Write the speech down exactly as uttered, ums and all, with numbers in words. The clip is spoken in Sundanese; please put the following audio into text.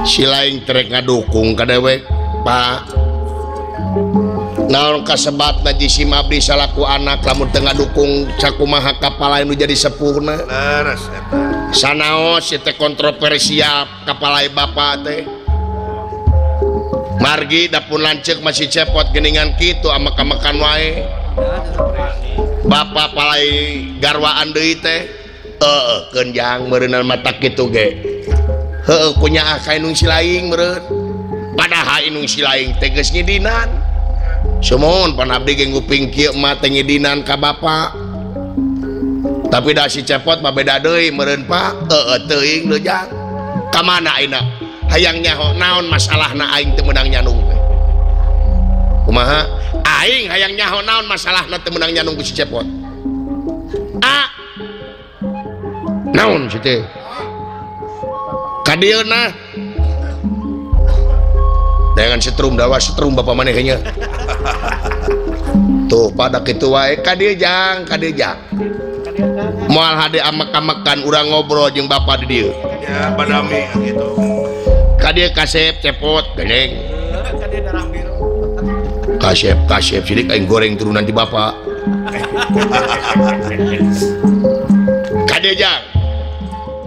si lain trek ngadukung ka dewek Pak naon kasebat na jisim abdi salaku anak lamun tengah dukung cakumaha kapal nu jadi sepurna leres eta sanaos teh kontroversial kapalai bapak teh margi dapun lanceuk masih cepot geningan kitu amak-amakan wae bapak palai garwaan deui teh heeh keunjang meureunna mata kitu ge heeh punya akay nu silaing meureun padahal inung silaing teh geus ngidinan Sumun pan abdi ge nguping kieu mah teh ngidinan ka bapak. Tapi da si cepot mah beda deui meureun Pak. Heeh teuing leujang. Ka mana ayeuna? Hayang nyaho naon masalahna aing teu meunang nyanung teh. Kumaha? Aing hayang nyaho naon masalahna teu meunang nyanung ku si cepot. A naon si teh? Ka dieuna dengan setrum dawa setrum bapak manehnya tuh pada kitu wae ka dieu jang ka dieu jang moal hade amak-amakan urang ngobrol jeung bapak di dieu ya badami gitu ka dieu kasep cepot geneng kasep kasep sidik aing goreng turunan di bapak ka dieu jang